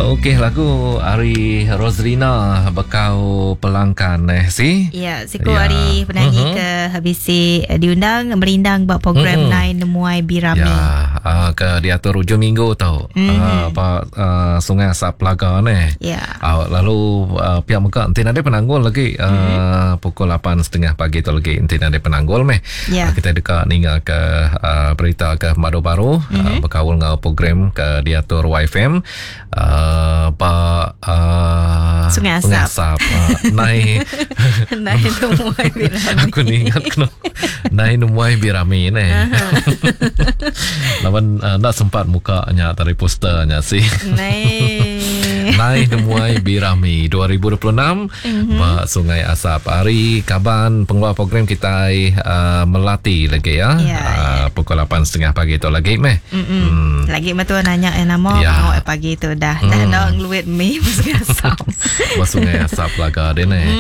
Okey, lagu Ari Roslina Bekau Pelangkan si. Ya, siku Ari penyanyi ke habisi diundang merindang buat program Nai Nemuai Birami. Ya, ke diatur hujung minggu tau. Sungai Asap Pelaga ni. Ya. Lalu pihak muka nanti ada penanggul lagi pukul 8.30 pagi tu lagi nanti ada penanggul meh. Ya. Kita dekat ninga ke berita ke baru-baru berkawal dengan program ke diatur YFM Sungai Asap. Nai Nemuai Birami. Aku ni ingat kena Nai Nemuai Birami ni. Lawan nak sempat mukanya dari posternya sih. Nai Nemuai Birami 2026 Sungai Asap. Hari Kaban pengeluar program kita melatih lagi ya. Pukul 8.30 pagi tu lagi meh. Lagi matu nanya nama awak pagi tu dah nak ngeluit mi Sungai Asap. Sungai Asap laga dia ni.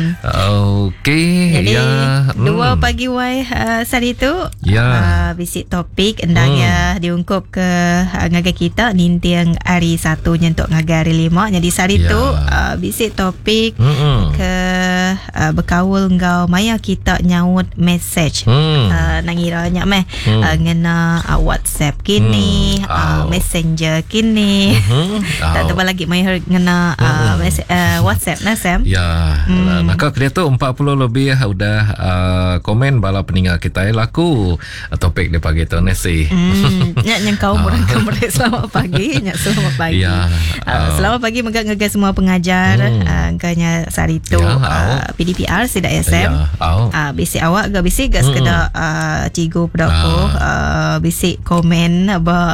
Okey. Jadi 2 pagi wai hari tu visit topik endang ya diungkup ke ngagai kita nintiang hari 1 nyentuk ngagai hari 5. Jadi hari tu visit topik ke berkawul ngau maya kita nyaut message nangiranya meh ngena WhatsApp kini Messenger kini tak tahu lagi maya ngena WhatsApp nah Sam. Ya, nak dia tu 40 lebih udah komen bala peninggal kita laku topik dia pagi tu nasi. Yang kau murang kamera selamat pagi, selamat pagi. Selamat pagi mengagai semua pengajar angkanya sari tu PDPR sidak SM. Bisi awak ga bisi gas keda cigu pedako bisi komen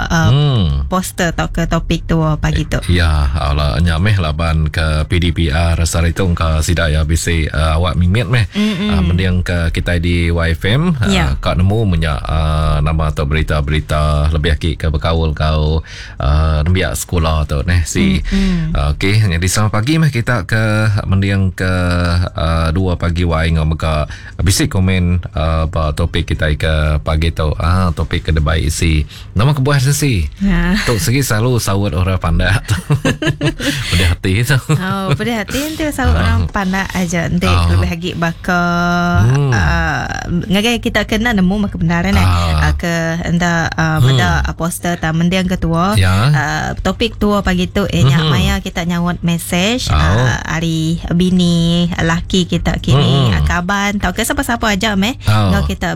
poster atau ke topik tu pagi tu. Ya, Allah nyameh laban ke PDPR sari tu ka sidak ya bisi awak mimit meh. Mendiang ke kita di YFM kak nemu menyak nama atau berita-berita lebih akik ke berkawul kau nembiak sekolah tu neh si. Okey, jadi selamat pagi meh kita ke mendiang ke 2 pagi wai ngau meka bisik komen apa topik kita ke pagi tu topik ke debai isi. Nama kebuah si. Tok segi selalu sawat orang pandai. Pedih hati tu. Pedih hati nanti sawat orang pandai aja nanti lebih lagi bakal ngagai kita kena nemu maka kebenaran ke anda pada poster ta mendiang ketua topik tua pagi tu maya kita nyawat message hari bini laki kita kini kaban tau ke siapa-siapa aja ngau kita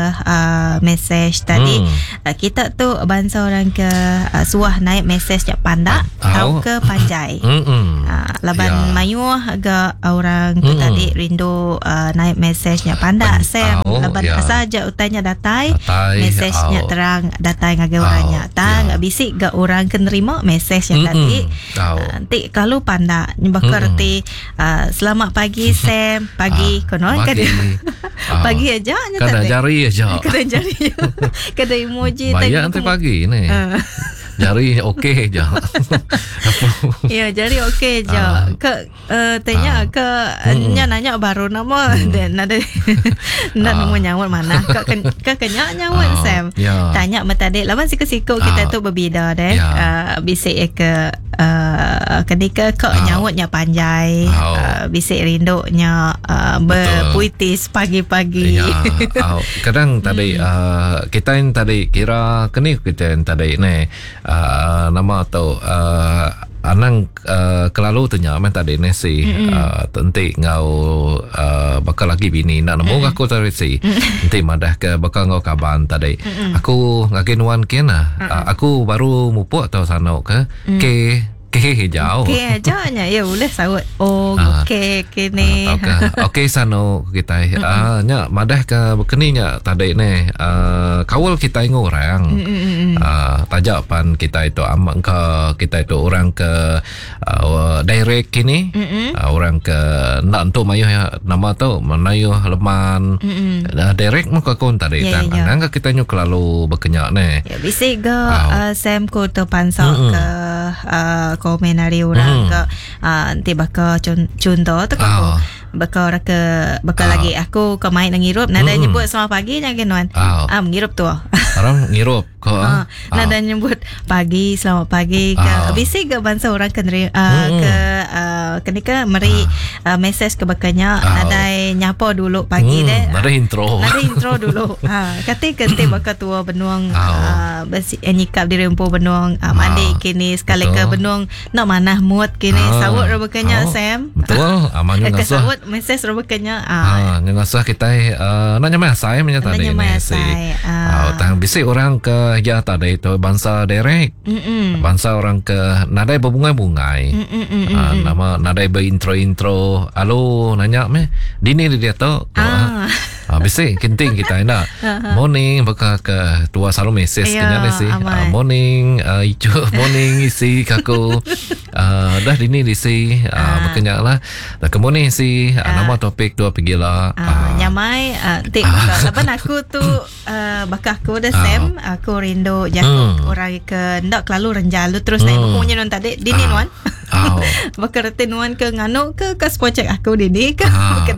message tadi kita tu bangsa orang ke suah naik message jak pandak tau ke panjai laban mayu agak orang tu tadi rindu naik message nya pandak Sam laban saja utanya datai message nya terang datai ngagai orangnya tang bisik ga orang kenerima message nya tadi nanti kalau pandak bakar reti selamat pagi Sam pagi konon kada pagi aja nya tadi kada jari aja kada emoji bayar nanti pagi ni jari okey je. Ya, jari okey je. Ke tanya ke nanya baru nama dan ada nak nemu nyawat mana. Ke kenyak nyawat Sam. Tanya mata dek lawan siku-siku kita tu berbeza deh. Bisik ke ketika ke nyawatnya panjai. Bisik rinduknya berpuitis pagi-pagi. Kadang tadi kita yang tadi kira kini kita yang tadi ni nama atau anang kelalu tanya men tadi ni si tenti ngau bakal lagi bini nak nemu aku tadi si nanti madah ke bakal ngau kaban tadi aku ngagin wan kena aku baru mupuk atau sana ke jauh. Okey aja nya ya boleh sawat. Okey kini. Okey sano kita nya madah ke bekeninya tadi ni kawal kita orang tajapan kita itu amang ke kita itu orang ke direct kini orang ke nak untuk mayuh nama tu menayuh leman direct muka kon tadi tangan kita nyuk lalu bekenyak ni. Ya bisik ga Sam ko tu pansok ke komen hari orang ke nanti bakal contoh tu bakal lagi aku ke main ngirup nada nyebut selamat pagi jangan wan mengirup tu Orang ngirup ko. Nada nyebut pagi, selamat pagi ke. Bisik ke bangsa orang ke kenika meri message ke bakanya nada nyapa dulu pagi deh. Nada intro dulu. Kati bakal tua benuang besi nyikap diri empu benuang mandi kini sekali ke benuang nak manah mood kini sawut ra bakanya Sam. Betul. Amanyo ngasah. Sawut message ra bakanya. Ngasah kita nak nyamai saya menyata ni. Tang bisik orang ke ya tadi itu bangsa derek. Bangsa orang ke nadai berbungai-bungai. Nama nadai berintro-intro. Halo nanya me dini dia tu. Bisik kenting kita nak morning baka ke tua selalu message kena si morning ijo morning isi kaku dah dini si bakanya lah dah kemudian si nama topik tu pergi lah nyamai tik laban aku tu baka aku dah Sam aku rindu jago orang ke ndak kelalu renjalu terus naik punya non tadi dini nuan baka rete nuan ke ngano ke kas pocek aku dini ke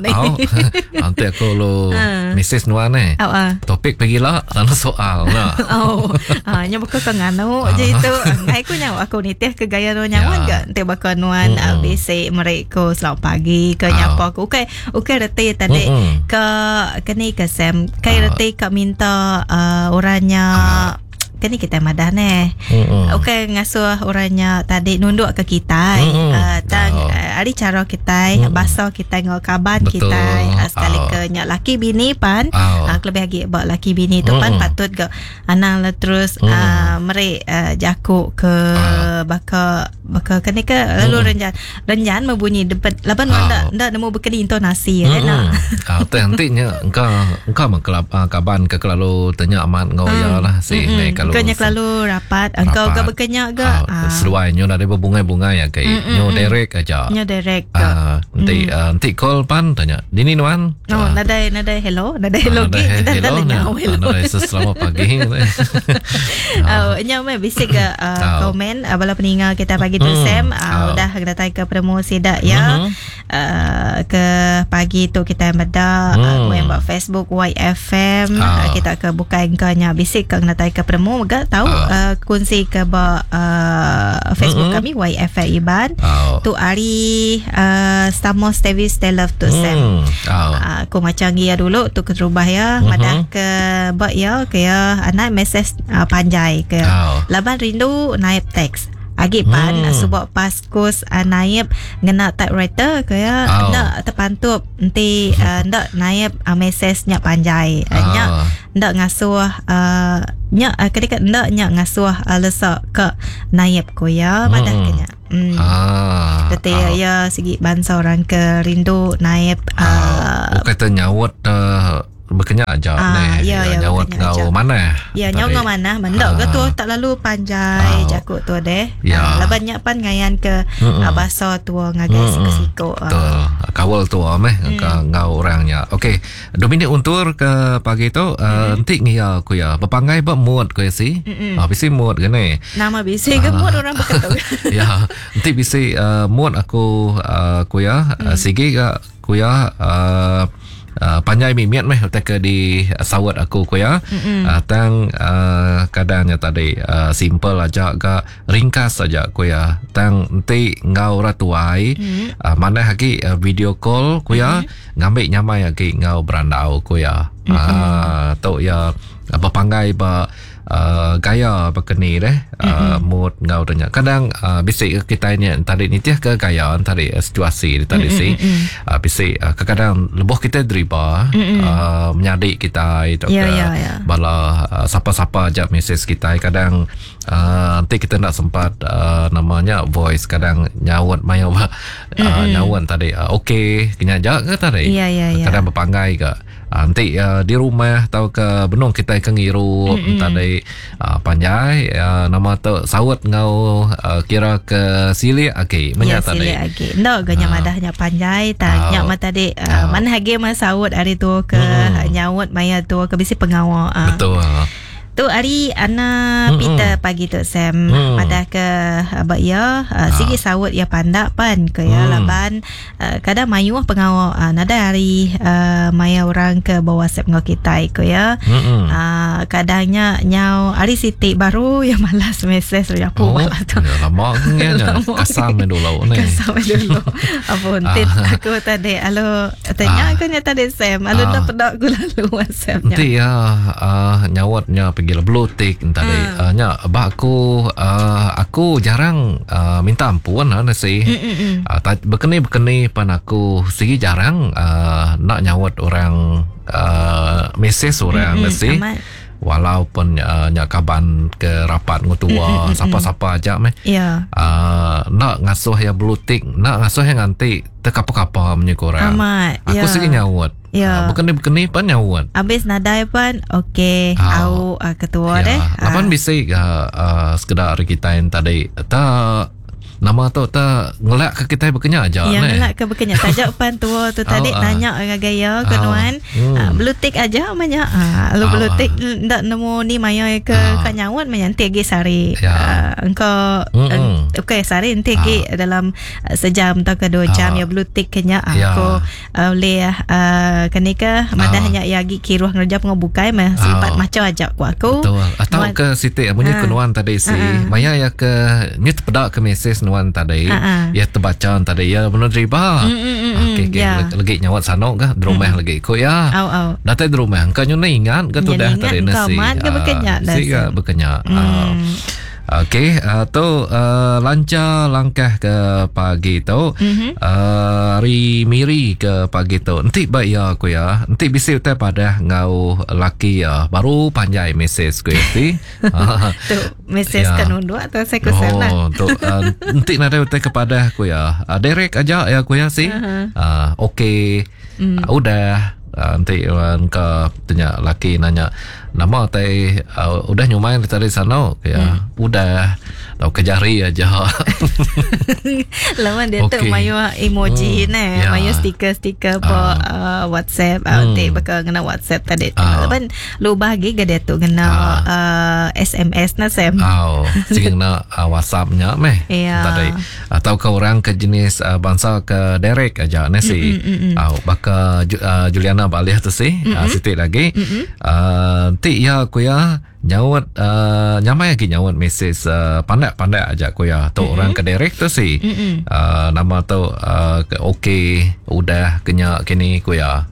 nanti aku lo Mrs. Nuan topik pergi lah tanah soal lah nya baka ke ngano je itu ngai ku nyawa aku ni teh ke gaya no nyawan ga nanti baka nuan basic mereka selamat pagi ke nyapa aku okay rete tadi ke kini ke Sam kai rete ka minta orangnya kini kita madah okay ngasuh orangnya tadi nunduk ke kita tang ari cara kita bahasa kita ngau kaban kita sekali ke nyak laki bini pan lebih lagi buat laki bini tu pan patut ke anang lah terus meri jakuk ke baka kini ke lalu renjan membunyi depan laban ndak nemu berkeni intonasi nak nantinya engkau mengkelap kaban ke kalau tanya amat ngau ya lah si kalau kenya selalu rapat engkau ke berkenyak ke seluai nyo ada berbungai-bungai ya kayak nyo direct aja nanti call pan tanya dini nuan nadai hello hello selamat pagi nya bisik ke komen bala peninggal kita pagi tu Sam udah datang ke promosi dak ya ke pagi tu kita beda buat Facebook YFM kita ke buka engkaunya bisik ke datang ke promo gak tahu kunci ke Facebook kami YFM Iban tu hari Stamos TV Stay Love to Sam aku macam dia dulu tu kerubah ya madah ke bak ya ke anak message panjai ke laban rindu naik teks agi pan sebab paskus naib ngena typewriter kaya ndak terpantup nanti ndak naib message nya panjai nya ndak ngasuh nya ketika ndak nya ngasuh lesak ke naib ko ya madah kenya tetapi ya segi bangsa orang ke rindu naib kata nyawat berkenyak aja nyawat ngau mana nyawat ngau mana mendak ke tu tak lalu panjai jakut tu deh lah banyak pan ngayan ke bahasa tua ngagai siko-siko kawal tua ngau orangnya okey Dominic untur ke pagi tu nanti ngia aku ya berpangai bermuat ku si bisi muat gane nama bisi ke muat orang berketuk ya nanti bisi muat aku ya sigi ku ya panjai mimiat meh ke di sawat aku ku ya tang kadangnya tadi simple aja ke ringkas saja ku ya tang nanti ngau ratuai mana haki video call ku ya ngambil nyamai haki ngau berandau ku ya tu ya berpangai gaya berkeni mood ngau tanya kadang bisik kita ni tadi ni tiah ke gaya tadi situasi tadi si bisik kadang lebih kita dribble menyadik kita itu bala siapa-siapa aja message kita kadang nanti kita nak sempat namanya voice kadang nyawat mayo nyawat tadi okey kena jaga tadi kadang berpangai ke nanti di rumah tahu ke benung kita kengiru tadi panjai nama tu sawat ngau kira ke sili okey menyata tadi ndak ganya madahnya panjai tanya mata tadi mana hage mas sawat hari tu ke nyawat maya tu ke bisi pengawa betul tu hari anak Peter pagi tu Sam pada ke abak ya sigi sawut ya pandak pan ke ya laban kadang mayuh pengawal nada hari maya orang ke bawah WhatsApp ngau kita ke ya kadangnya nyau hari siti baru ya malas mesej ya apa tu lama kasam dulu apa untit aku tadi alo tanya aku nya tadi Sam alo dah pedak aku lalu WhatsApp nya nanti ya nyawatnya pergi blutik tadi nya aku jarang minta ampun nasi berkeni pan aku segi jarang nak nyawat orang mesej orang nasi walaupun kaban ke rapat ngutua siapa-siapa aja meh nak ngasuh ya blutik nak ngasuh yang nanti tekapa-kapa punya korang aku segi nyawat berkeni pan nyawat habis nadai pan okey au ketua deh lapan bisa sekedar kita yang tadi nama tu tak ngelak ke kita berkenya aja ngelak ke berkenya tajak pan tua tu tadi nanya dengan gaya kenuan blutik aja banyak lu blutik ndak nemu ni maya ke kanyawan menyanti gi sari engkau okey sari nanti gi dalam sejam atau ke 2 jam ya blutik kenya aku boleh kenika madahnya ya gi kiruh ngerja pengebukai mah sempat macam ajak aku betul atau ke Siti punya kenuan tadi si maya ya ke nyut pedak ke mesej nuan tadi ya terbaca tadi ya benar riba lagi nyawat sanok ke di rumah lagi ko ya datang di rumah kan nyuna ingat ke tu dah tadi nasi sih berkenyak okey tu lancar langkah ke pagi tu miri ke pagi tu nanti baik ya aku ya nanti bisa utai pada ngau laki ya baru panjai mesej ku tu mesej kan unduh atau saya kesana tu nanti nada utai kepada aku ya direct aja ya aku ya sih okey udah nanti ke tanya laki nanya nama teh udah nyumain dari sana ya udah tau kejari aja lawan dia tu mayu emoji mayu stiker WhatsApp nanti bakal kena WhatsApp tadi kan lu bahagi gak dia tu kena SMS na Sam sing na WhatsApp-nya meh tadi atau ke orang ke jenis bangsa ke direct aja nasi bakal Juliana balik tu sih Siti lagi nanti ya aku ya nyawat nyamai lagi nyawat mesej pandai aja aku ya tu orang ke direct tu sih nama tu okey udah kenya kini aku ya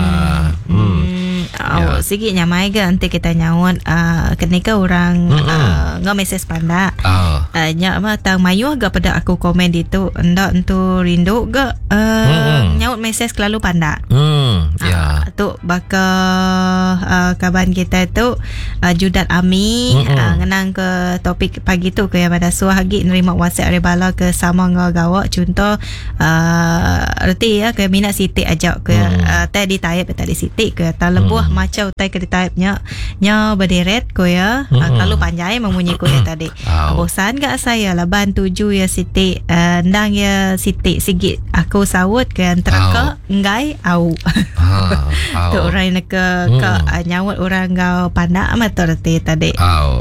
sikit nyamai ke nanti kita nyawat ketika orang nggak mesej panda nyak tang mayu agak pada aku komen itu ndak untuk rindu ke nyawat mesej selalu panda tu bakal kaban kita tu Judat Ami ngenang ke topik pagi tu ke yang pada suahagi nerima WhatsApp rebala ke sama ngawak contoh erti ya ke minat Siti ajak ke teh di type tadi Siti ke tak lebuh macam teh ke di type nya berderet ko ya kalau panjai memunyi ko ya tadi bosan gak saya laban 7 ya Siti ndang ya Siti sigit aku sawut ke antara ngai au tu orang nak ke nyawat orang kau pandak amat terti tadi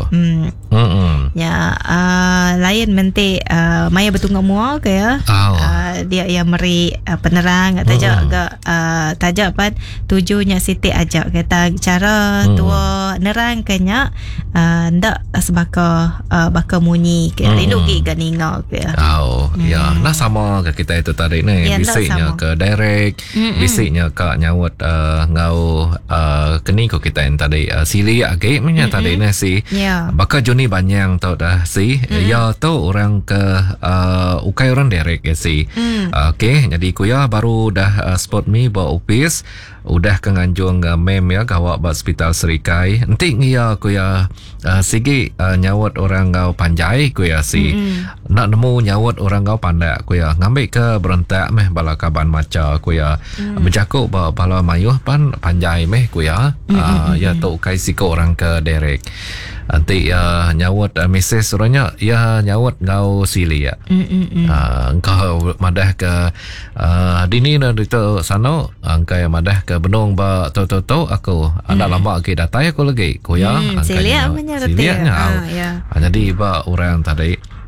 ya lain menti maya betul ngamua ke ya dia yang meri penerang tajak pan tujuhnya Siti ajak kata cara tua nerang kenya ndak sebaka baka munyi ke rindu gi ganinga ke ya nah sama ke kita itu tadi ni bisiknya ke direct bisiknya ke nyawat ngau keni ko kita yang tadi sili age punya tadi ni si baka Joni banyak tau dah si ya tu orang ke ukai orang direct ya si okey jadi ku ya baru dah spot me bawa office udah kenganjung mem ya gawak ba hospital Serikai nanti ya ku ya sigi nyawat orang kau panjai ku ya si nak nemu nyawat orang kau pandai ku ya ngambil ke berontak meh bala kaban maca ku ya berjakuk bala mayuh pan panjai meh ku ya ya tu kai siko orang ke direct nanti nyawat mesej orangnya ya nyawat kau sili ya engkau madah ke dini na itu sana angka yang madah ke benung ba to aku ada lama ke datai aku lagi ko ya silia punya jadi ba orang tadi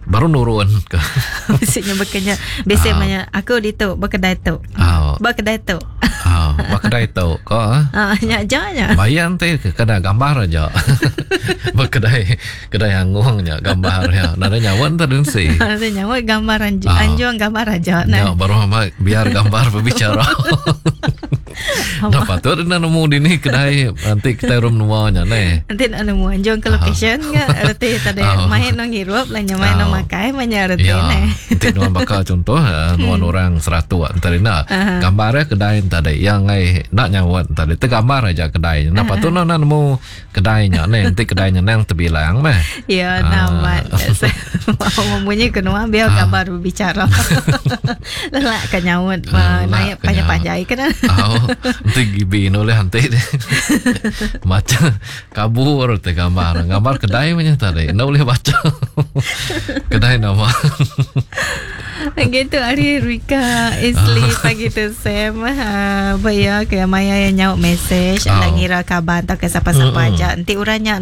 baru nurun ke. Maksudnya berkenya biasanya aku di tu berkedai tu. Berkedai tu. Berkedai tu ko. Nyak janya. Bayan teh kedai gambar aja. Berkedai angungnya gambar ya. Nada nyawan tadi sih. Nada nyawan gambar anjuang gambar aja. Ya baru biar gambar berbicara. Nah patut na nemu dini kedai nanti kita rum nuanya nih. Nanti nak nemu anjuang ke location enggak? Arti tadi main nang hirup lah main nang makai manya arti nih. Nanti nuan bakal contoh nuan orang 100 antara na gambarnya kedai tadi yang nak nyawat tadi tu gambar aja kedai. Nah patut na nemu kedainya nih nanti kedainya nang terbilang mah. Ya nama. Mau membunyi kenua biar gambar berbicara. Lah kan nyawat naik panjang-panjang kan. Nanti gibin oleh hantai deh. Macam kabur teh gambar kedai punya tadi. Nggak boleh baca. Kedai nama. Gitu hari Rika Isli pagi tu Sam bayar ke Maya yang nyaut message nak ngira kabar atau ke siapa-siapa aja. Nanti orangnya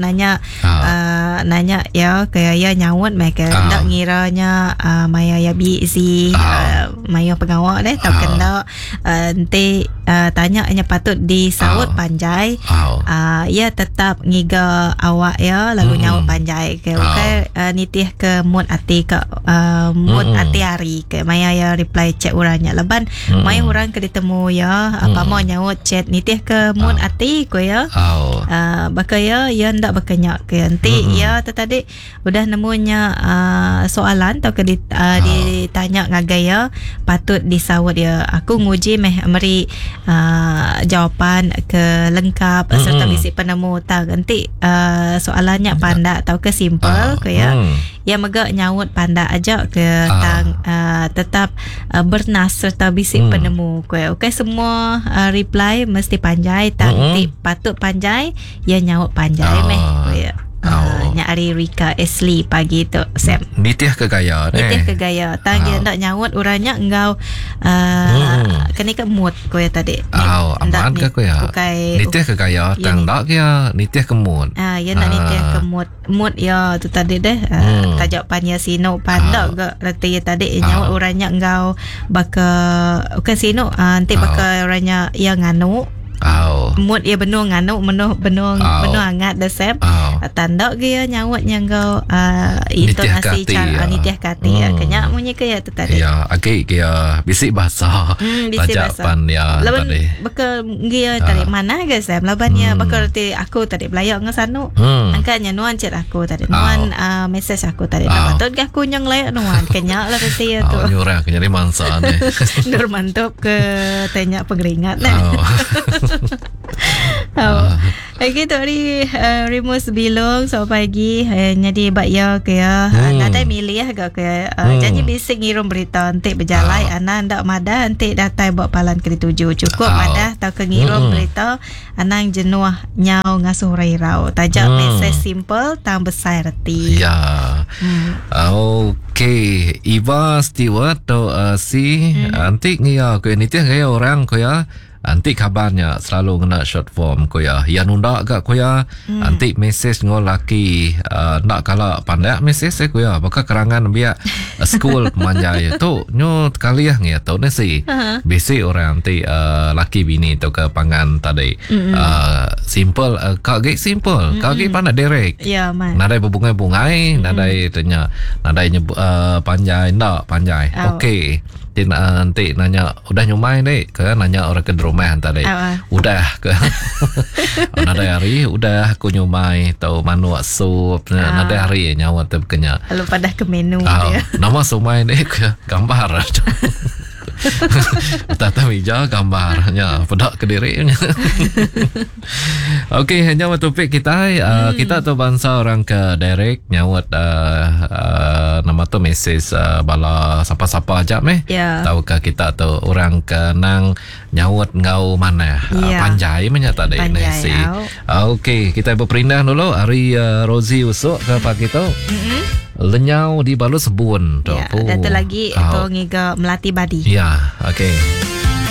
nanya ya kayak ya nyaut mereka nak ngiranya Maya ya busy Maya pengawal deh tak kena nanti tanya hanya patut disaut panjai ya tetap ngiga awak ya lalu nyaut panjai ke nitih ke mood hati ke mood hati hari ke Maya ya reply chat orangnya leban Maya orang ke ditemu ya apa mau nyaut chat nitih ke mood hati ko ya bakal ya ndak berkenyak ke nanti ya tadi udah nemunya soalan atau ke ditanya ngagai ya patut disawat ya aku nguji meri jawapan ke lengkap serta bisi penemu tak nanti soalannya panda atau ke simple ke ya ya mega nyaut panda aja ke tang tetap bernas serta bisi penemu ke okey semua reply mesti panjai nanti patut panjai ya nyaut panjai ya nyari Rika Ashley pagi tu Sam nitih ke gaya tang nak nyaut orangnya engkau kena ke mood ko ya tadi aman ke ko ya nitih ke gaya tang dak ya nitih ke mood ya nak nitih ke mood ya tu tadi deh tajapannya sino panda ke reti tadi nyaut orangnya engkau bakal bukan sino nanti bakal orangnya yang nganu mood ya benar nganu benar hangat dah Sam tanda dia nyawat yang kau intonasi cara nitiah kati ya kenyak munyi ke ya tu tadi ya agak dia bisik bahasa tajapan ya tadi bakal dia tadi mana ke Sam laban ya bakal reti aku tadi belayak ngesanu angkatnya nuan chat aku tadi nuan message aku tadi nak patut ke aku nyang layak nuan kenyak lah reti ya tu nyurah kenyari mangsa ni nur mantap ke tanya pengeringat gitu hari Remus bilong so pagi jadi bakya ke ya nadai milih agak ke janji bising ngirum berita nanti berjalai anak ndak madah nanti datai buat palan ke tuju cukup madah tau ke ngirum berita anak jenuh nyau ngasuh rairau tajak message simple tang besar reti ya okay Eva Stewart to si nanti ngia ke ni tiang gaya orang ko ya nanti kabarnya selalu kena short form ko ya yang nunda agak ko ya nanti message ngol laki nak kalau pandai message ko ya bakal kerangan biar school manjai tu nyo kali ya ngia tu nasi bisi orang nanti laki bini tu ke pangan tadi simple kagak simple kagak pandai direct nadai berbungai-bungai nadai tanya nadai panjai ndak panjai okey nanti nanya udah nyumai deh ke nanya orang ke rumah tadi udah ke nada hari udah aku nyumai tahu manu sup nada hari nyawa tu kenya lalu pada ke menu dia nama sumai deh ke gambar tata meja gambarnya pedak ke dirinya. Okey, hanya topik kita kita tu bangsa orang ke direct nyawat nama tu message bala siapa-siapa aja tahu ke kita tu orang ke nang nyawat ngau mana panjai menyata deh nasi. Okey, kita berperindah dulu hari Rozi usuk ke pagi tu. Lenyau di balu sebun tu. Dan tu lagi tu ngiga melati badi. Ya, okey.